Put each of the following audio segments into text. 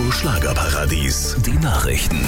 Radio Schlagerparadies, die Nachrichten.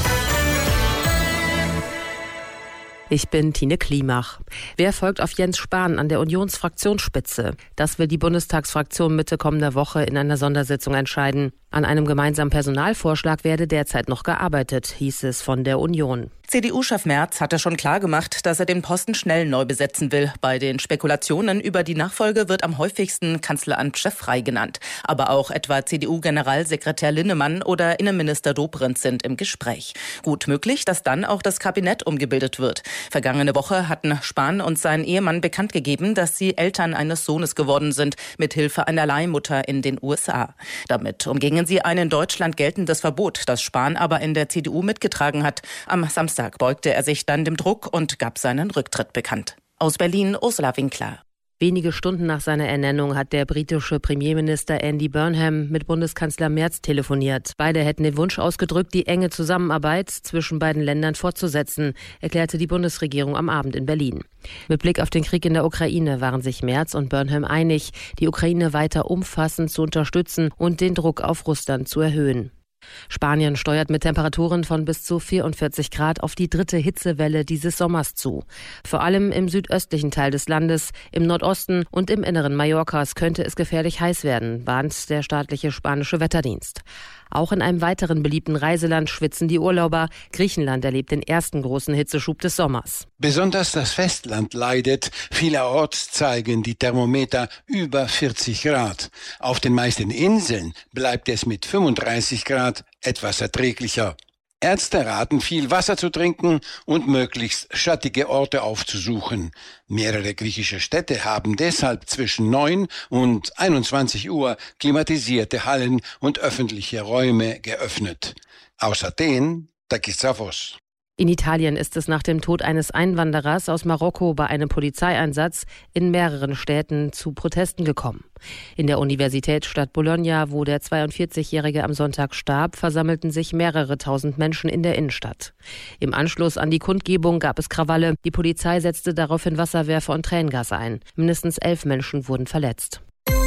Ich bin Tine Klimach. Wer folgt auf Jens Spahn an der Unionsfraktionsspitze? Das will die Bundestagsfraktion Mitte kommender Woche in einer Sondersitzung entscheiden. An einem gemeinsamen Personalvorschlag werde derzeit noch gearbeitet, hieß es von der Union. CDU-Chef Merz hatte schon klargemacht, dass er den Posten schnell neu besetzen will. Bei den Spekulationen über die Nachfolge wird am häufigsten Kanzleramtschef Frey genannt. Aber auch etwa CDU-Generalsekretär Linnemann oder Innenminister Dobrindt sind im Gespräch. Gut möglich, dass dann auch das Kabinett umgebildet wird. Vergangene Woche hatten Spahn und sein Ehemann bekannt gegeben, dass sie Eltern eines Sohnes geworden sind, mit Hilfe einer Leihmutter in den USA. Damit umgingen sie ein in Deutschland geltendes Verbot, das Spahn aber in der CDU mitgetragen hat. Am Samstag beugte er sich dann dem Druck und gab seinen Rücktritt bekannt. Aus Berlin, Ursula Winkler. Wenige Stunden nach seiner Ernennung hat der britische Premierminister Andy Burnham mit Bundeskanzler Merz telefoniert. Beide hätten den Wunsch ausgedrückt, die enge Zusammenarbeit zwischen beiden Ländern fortzusetzen, erklärte die Bundesregierung am Abend in Berlin. Mit Blick auf den Krieg in der Ukraine waren sich Merz und Burnham einig, die Ukraine weiter umfassend zu unterstützen und den Druck auf Russland zu erhöhen. Spanien steuert mit Temperaturen von bis zu 44 Grad auf die dritte Hitzewelle dieses Sommers zu. Vor allem im südöstlichen Teil des Landes, im Nordosten und im Inneren Mallorcas könnte es gefährlich heiß werden, warnt der staatliche spanische Wetterdienst. Auch in einem weiteren beliebten Reiseland schwitzen die Urlauber. Griechenland erlebt den ersten großen Hitzeschub des Sommers. Besonders das Festland leidet. Vielerorts zeigen die Thermometer über 40 Grad. Auf den meisten Inseln bleibt es mit 35 Grad etwas erträglicher. Ärzte raten, viel Wasser zu trinken und möglichst schattige Orte aufzusuchen. Mehrere griechische Städte haben deshalb zwischen 9 und 21 Uhr klimatisierte Hallen und öffentliche Räume geöffnet. Aus Athen, Takis Tsavos. In Italien ist es nach dem Tod eines Einwanderers aus Marokko bei einem Polizeieinsatz in mehreren Städten zu Protesten gekommen. In der Universitätsstadt Bologna, wo der 42-Jährige am Sonntag starb, versammelten sich mehrere tausend Menschen in der Innenstadt. Im Anschluss an die Kundgebung gab es Krawalle. Die Polizei setzte daraufhin Wasserwerfer und Tränengas ein. Mindestens 11 Menschen wurden verletzt.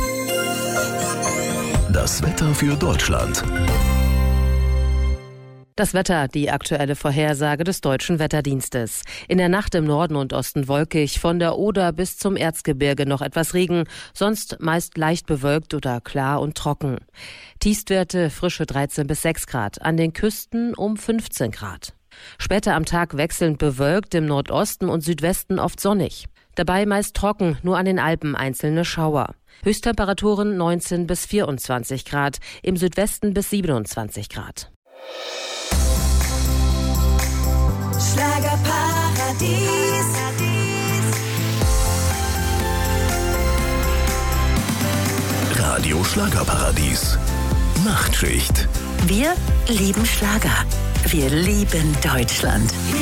Das Wetter für Deutschland. Das Wetter, die aktuelle Vorhersage des Deutschen Wetterdienstes. In der Nacht im Norden und Osten wolkig, von der Oder bis zum Erzgebirge noch etwas Regen, sonst meist leicht bewölkt oder klar und trocken. Tiefstwerte frische 13 bis 6 Grad, an den Küsten um 15 Grad. Später am Tag wechselnd bewölkt, im Nordosten und Südwesten oft sonnig. Dabei meist trocken, nur an den Alpen einzelne Schauer. Höchsttemperaturen 19 bis 24 Grad, im Südwesten bis 27 Grad. Schlagerparadies. Radio Schlagerparadies. Nachtschicht. Wir lieben Schlager. Wir lieben Deutschland.